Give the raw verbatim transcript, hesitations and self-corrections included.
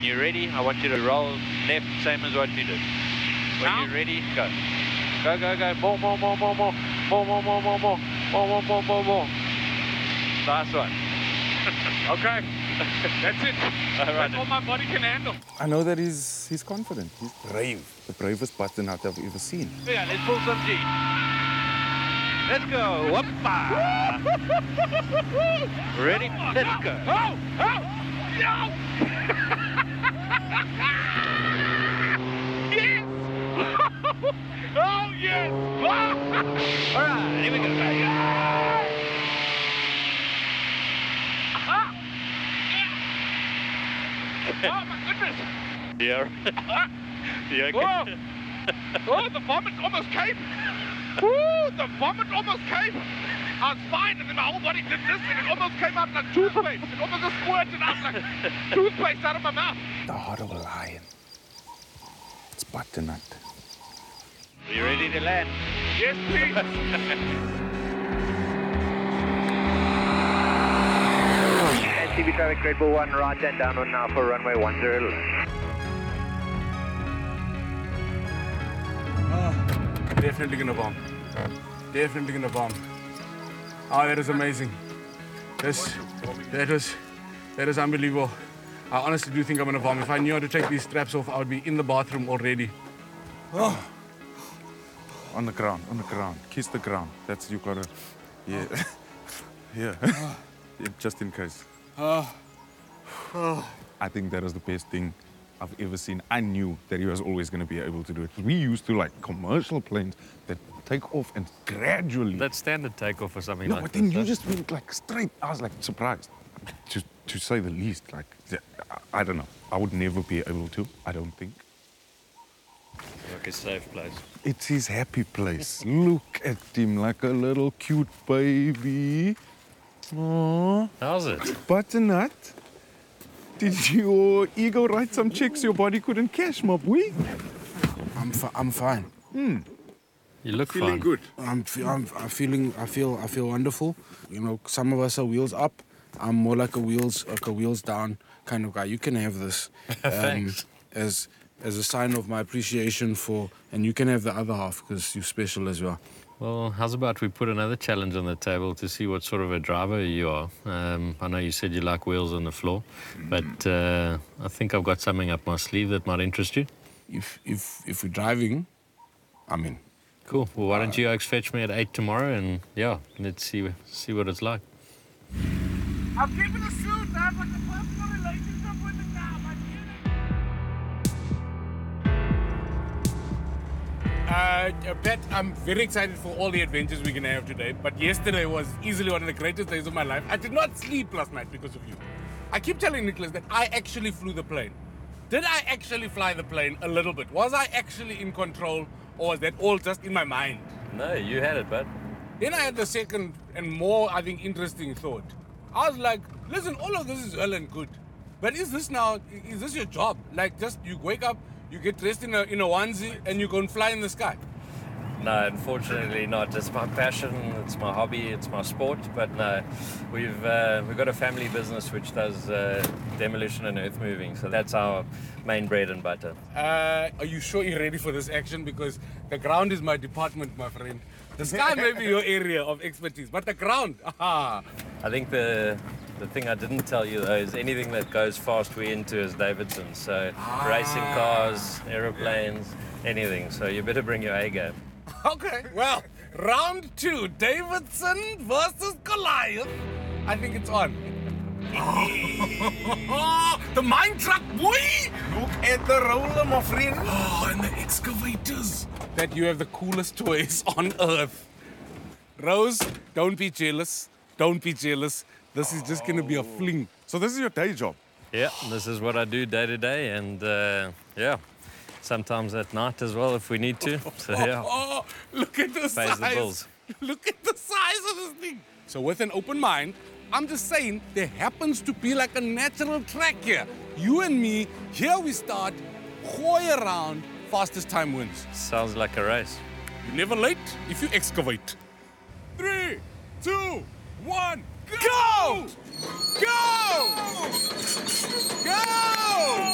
You ready? I want you to roll left, same as what you did. When Now? you're ready, go. Go, go, go. More, more, more, more, more. More, more, more, more, more. More, more, more, more, more. Last one. Okay, that's it. All right. That's all my body can handle. I know that he's he's confident. He's brave. The bravest butternut I've ever seen. Yeah, let's pull some G. Let's go. Whoppa. Ready? Let's go. Oh, oh, no! Yes! Oh, yes! All right, here we go. Ah! Oh, my goodness! Yeah. Ah! You okay? Oh. Oh, the vomit almost came. Ooh, the vomit almost came. I was fine, and then my whole body did this, and it almost came out like toothpaste. It almost just squirted out like toothpaste out of my mouth. The heart of a lion. It's butternut. Are you ready to land? Yes, please. N T V traffic, Red Bull one, right and down on now for runway one zero left. Definitely gonna bomb. Definitely gonna bomb. Oh, that is amazing. This, that was, that is unbelievable. I honestly do think I'm gonna bomb. If I knew how to take these straps off, I would be in the bathroom already. Oh. On the ground, on the ground. Kiss the ground. That's you gotta. Yeah. Yeah. Yeah. Just in case. I think that is the best thing I've ever seen. I knew that he was always going to be able to do it. We used to like commercial planes that take off and gradually. That's standard takeoff or something No, like but then this, you huh? just went like straight. I was like surprised, to to say the least. Like I, I don't know. I would never be able to. I don't think. Like a safe place. It's his happy place. Look at him like a little cute baby. Aww. How's it? Butternut. Did your ego write some checks your body couldn't cash, my boy? I'm fi I'm fine. You look Feeling fine. good. I'm, fe I'm, I'm feeling. I feel. I feel wonderful. You know, some of us are wheels up. I'm more like a wheels, like a wheels down kind of guy. You can have this um, Thanks. as as a sign of my appreciation for, and you can have the other half because you're special as well. Well, how's about we put another challenge on the table to see what sort of a driver you are? Um, I know you said you like wheels on the floor, but uh, I think I've got something up my sleeve that might interest you. If if if we're driving, I'm in. Cool. Well, why don't you Oaks fetch me at eight tomorrow, and yeah, let's see see what it's like. I'm keeping the suit. I have like a personal relationship with the car. My Uh, Pat, I'm very excited for all the adventures we're going to have today, but yesterday was easily one of the greatest days of my life. I did not sleep last night because of you. I keep telling Nicholas that I actually flew the plane. Did I actually fly the plane a little bit? Was I actually in control, or was that all just in my mind? No, you had it, bud. Then I had the second and more, I think, interesting thought. I was like, listen, all of this is well and good, but is this now, is this your job? Like, just you wake up, you get dressed in a, in a onesie, and you go and fly in the sky? No, unfortunately not. It's my passion, it's my hobby, it's my sport. But no, we've uh, we've got a family business which does uh, demolition and earth moving. So that's our main bread and butter. Uh, are you sure you're ready for this action? Because the ground is my department, my friend. The sky may be your area of expertise, but the ground, aha. I think the the thing I didn't tell you though is anything that goes fast we're into is Davidson. So racing cars, aeroplanes, anything. So you better bring your A game. Okay, well, round two, Davidson versus Goliath. I think it's on. The mine truck, boy! Look at the roller, my friend. Oh, and the excavators. That you have the coolest toys on earth. Rose, don't be jealous. Don't be jealous. This is just gonna be a fling. So this is your day job. Yeah, this is what I do day to day, and uh, yeah, sometimes at night as well if we need to. So yeah, Oh, look at the pays the size. bills. Look at the size of this thing. So with an open mind, I'm just saying there happens to be like a natural track here. You and me, here we start, hoy around, fastest time wins. Sounds like a race. You're never late if you excavate. Three, two, one, go! Go! Go!